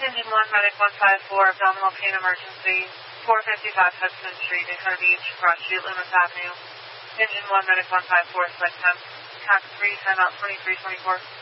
Engine 1, Medic 154, abdominal pain emergency, 455 Hudson Street, Daytona Beach, Cross Street, Loomis Avenue. Engine 1, Medic 154, select temp, tax 3, time out 2324.